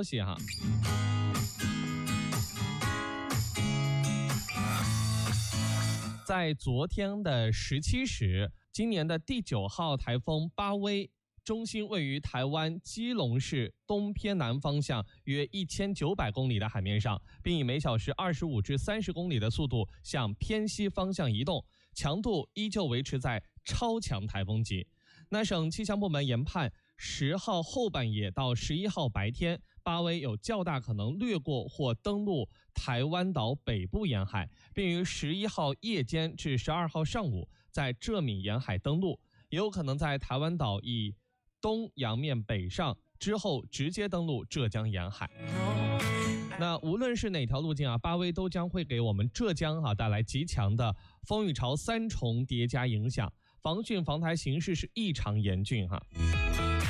消息哈。在昨天的17时，今年的第9号台风巴威中心位于台湾基隆市东偏南方向约1900公里的海面上，并以每小时25至30公里的速度向偏西方向移动，强度依旧维持在超强台风级。那省气象部门研判，10号后半夜到11号白天，巴威有较大可能掠过或登陆台湾岛北部沿海，并于11号夜间至12号上午在浙闽沿海登陆，也有可能在台湾岛以东洋面北上之后直接登陆浙江沿海。那无论是哪条路径巴威都将会给我们浙江带来极强的风雨潮3重叠加影响，防汛防台形势是异常严峻